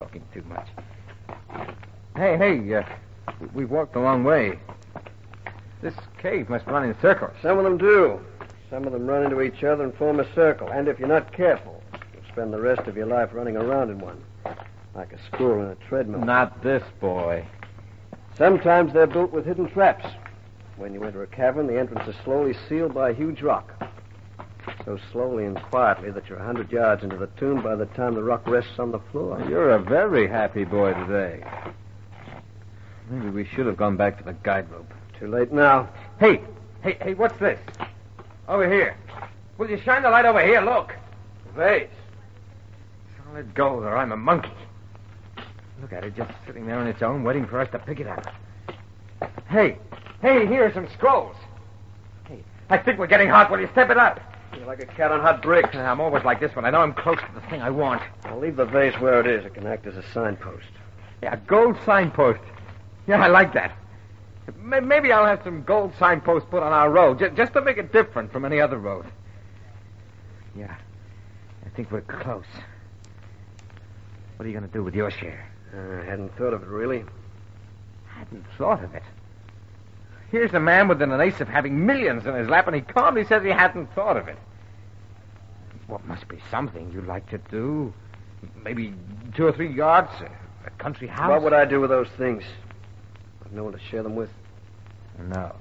Talking too much. Hey, we've walked a long way. This cave must run in circles. Some of them do. Some of them run into each other and form a circle. And if you're not careful, you'll spend the rest of your life running around in one. Like a squirrel in a treadmill. Not this boy. Sometimes they're built with hidden traps. When you enter a cavern, the entrance is slowly sealed by a huge rock. So slowly and quietly that you're 100 yards into the tomb by the time the rock rests on the floor. You're a very happy boy today. Maybe we should have gone back to the guide rope. Too late now. Hey, what's this? Over here. Will you shine the light over here? Look. Vase. Solid gold, or I'm a monkey. Look at it, just sitting there on its own, waiting for us to pick it up. Hey, here are some scrolls. Hey, I think we're getting hot. Will you step it up? You're like a cat on hot bricks. I'm always like this when I know I'm close to the thing I want. I'll leave the vase where it is. It can act as a signpost. Yeah, a gold signpost. Yeah, I like that. Maybe I'll have some gold signposts put on our road, just to make it different from any other road. Yeah, I think we're close. What are you going to do with your share? I hadn't thought of it, really. Hadn't thought of it? Here's a man within an ace of having millions in his lap, and he calmly says he hadn't thought of it. Well, it must be something you'd like to do. Maybe 2 or 3 yards, a country house. What would I do with those things? I've no one to share them with. No,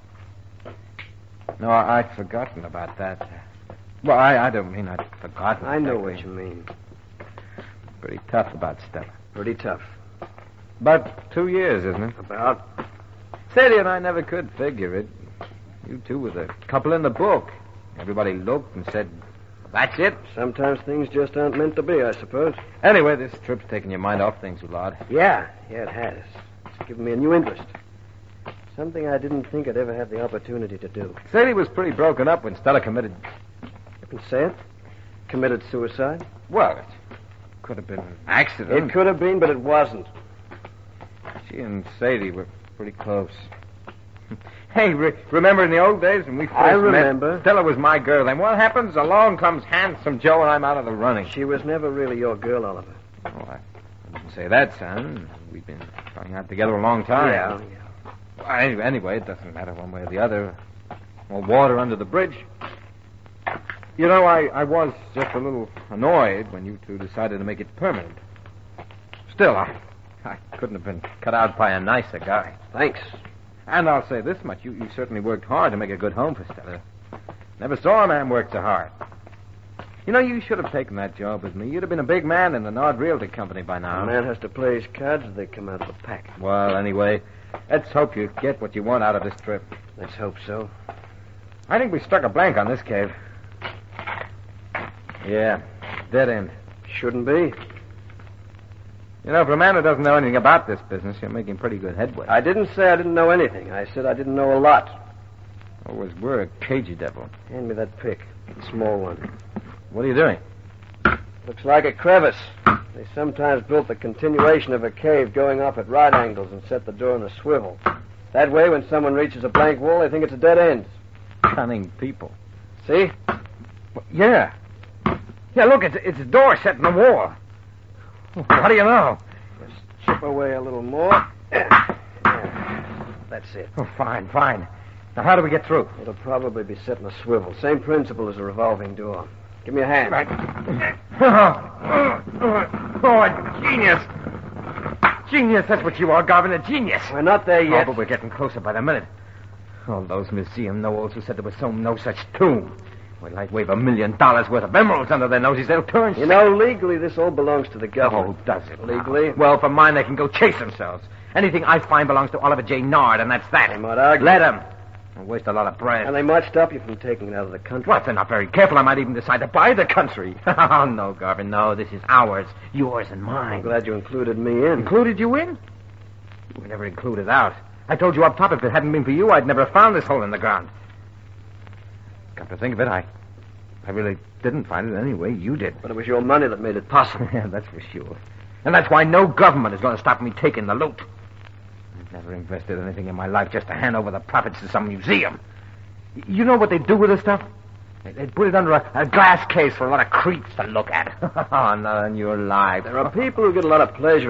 I'd forgotten about that. Well, I don't mean I'd forgotten. I know what you mean. Pretty tough about Stella. Pretty tough. About 2 years, isn't it? About. Sadie and I never could figure it. You two were the couple in the book. Everybody looked and said, that's it. Sometimes things just aren't meant to be, I suppose. Anyway, this trip's taken your mind off things, Willard. Yeah, it has. It's given me a new interest. Something I didn't think I'd ever have the opportunity to do. Sadie was pretty broken up when Stella committed... You can say it? Committed suicide? Well, it could have been an accident. It could have been, but it wasn't. She and Sadie were pretty close. Hey, remember in the old days when we first I remember. met? Stella was my girl. And what happens? Along comes Handsome Joe, and I'm out of the running. She was never really your girl, Oliver. Oh, I didn't say that, son. We've been going out together a long time. Yeah. Well, anyway, it doesn't matter one way or the other. Well, water under the bridge. You know, I was just a little annoyed when you two decided to make it permanent. Still, I couldn't have been cut out by a nicer guy. Thanks. And I'll say this much. You certainly worked hard to make a good home for Stella. Never saw a man work so hard. You know, you should have taken that job with me. You'd have been a big man in the Nord Realty Company by now. A man has to play his cards as they come out of the pack. Well, anyway, let's hope you get what you want out of this trip. Let's hope so. I think we struck a blank on this cave. Yeah, dead end. Shouldn't be. You know, for a man who doesn't know anything about this business, you're making pretty good headway. I didn't say I didn't know anything. I said I didn't know a lot. Always were a cagey devil. Hand me that pick. The small one. What are you doing? Looks like a crevice. They sometimes built the continuation of a cave going off at right angles and set the door in a swivel. That way, when someone reaches a blank wall, they think it's a dead end. Cunning people. See? Yeah. Yeah, look, it's a door set in the wall. What do you know? Just chip away a little more. Yeah. That's it. Oh, fine. Now, how do we get through? It'll probably be set in a swivel. Same principle as a revolving door. Give me a hand. Right. Oh, genius. Genius, that's what you are, Garvin, a genius. We're not there yet. Oh, but we're getting closer by the minute. All those museum know-alls who said there was no such tomb. Well, I'd wave $1 million worth of emeralds under their noses. They'll turn... You know, legally, this all belongs to the government. Oh, does it? Legally? Now? Well, for mine, they can go chase themselves. Anything I find belongs to Oliver J. Nard, and that's that. They might argue. Let them. They'll waste a lot of bread. And they might stop you from taking it out of the country. Well, if they're not very careful, I might even decide to buy the country. Oh, no, Garvin, no. This is ours. Yours and mine. I'm glad you included me in. Included you in? You were never included out. I told you up top, if it hadn't been for you, I'd never have found this hole in the ground. Come to think of it, I really didn't find it anyway. You did. But it was your money that made it possible. Yeah, that's for sure. And that's why no government is going to stop me taking the loot. I've never invested anything in my life just to hand over the profits to some museum. You know what they do with this stuff? They'd put it under a glass case for a lot of creeps to look at. Oh, not on your life. There are people who get a lot of pleasure